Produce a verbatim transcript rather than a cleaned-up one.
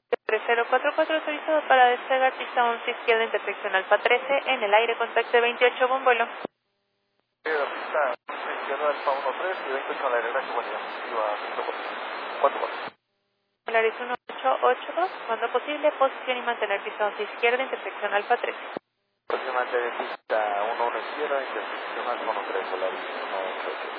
tres cero cuatro cuatro autorizado para despegar pista once izquierda intersección Alfa trece en el aire contacto veintiocho con vuelo. Sí, la pista izquierda Alfa uno tres y veintiocho a la aire, gracias, buen día. Iba cinco cuatro cuatro. Polaris uno ocho ocho dos, cuando posible, posición y mantener pista once izquierda intersección Alfa trece. Próximamente de pista uno uno izquierda, intersección Alfa uno tres, Polaris uno ocho ocho.